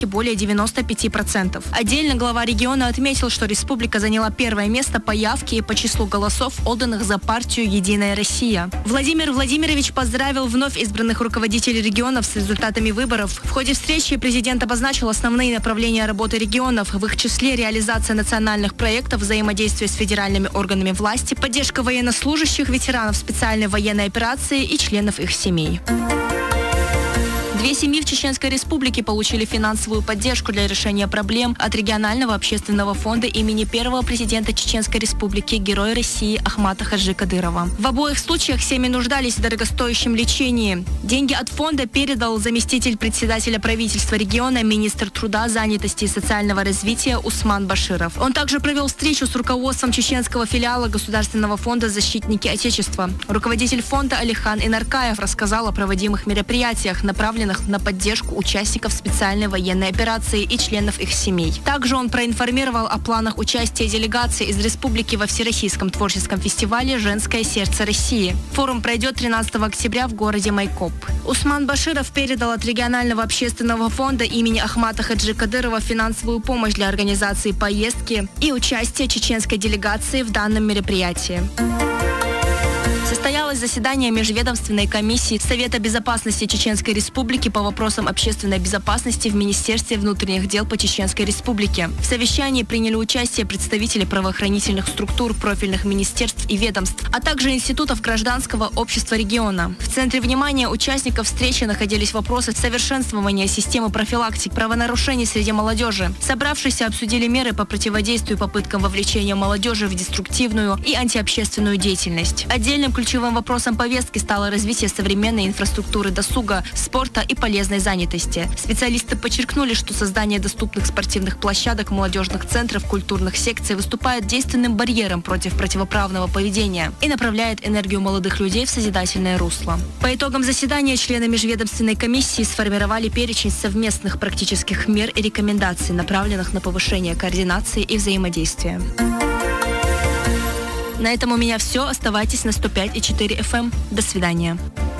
более 95%. Отдельно глава региона отметил, что республика заняла первое место по явке и по числу голосов, отданных за партию «Единая Россия». Владимир Владимирович поздравил вновь избранных руководителей регионов с результатами выборов. В ходе встречи президент обозначил основные направления работы регионов, в их числе реализация национальных проектов, взаимодействие с федеральными органами власти, поддержка военнослужащих, ветеранов специальной военной операции и членов их семей. 2 семьи в Чеченской Республике получили финансовую поддержку для решения проблем от регионального общественного фонда имени первого президента Чеченской Республики, Героя России Ахмата Хаджи Кадырова. В обоих случаях семьи нуждались в дорогостоящем лечении. Деньги от фонда передал заместитель председателя правительства региона, министр труда, занятости и социального развития Усман Баширов. Он также провел встречу с руководством чеченского филиала Государственного фонда «Защитники Отечества». Руководитель фонда Алихан Инаркаев рассказал о проводимых мероприятиях, направленных на поддержку участников специальной военной операции и членов их семей. Также он проинформировал о планах участия делегации из республики во Всероссийском творческом фестивале «Женское сердце России». Форум пройдет 13 октября в городе Майкоп. Усман Баширов передал от регионального общественного фонда имени Ахмата Хаджи Кадырова финансовую помощь для организации поездки и участия чеченской делегации в данном мероприятии. Состоялось заседание Межведомственной комиссии Совета безопасности Чеченской Республики по вопросам общественной безопасности в Министерстве внутренних дел по Чеченской Республике. В совещании приняли участие представители правоохранительных структур, профильных министерств и ведомств, а также институтов гражданского общества региона. В центре внимания участников встречи находились вопросы совершенствования системы профилактики правонарушений среди молодежи. Собравшиеся обсудили меры по противодействию попыткам вовлечения молодежи в деструктивную и антиобщественную деятельность. Отдельным ключевым вопросом повестки стало развитие современной инфраструктуры досуга, спорта и полезной занятости. Специалисты подчеркнули, что создание доступных спортивных площадок, молодежных центров, культурных секций выступает действенным барьером против противоправного поведения и направляет энергию молодых людей в созидательное русло. По итогам заседания члены Межведомственной комиссии сформировали перечень совместных практических мер и рекомендаций, направленных на повышение координации и взаимодействия. На этом у меня все. Оставайтесь на 105,4 FM. До свидания.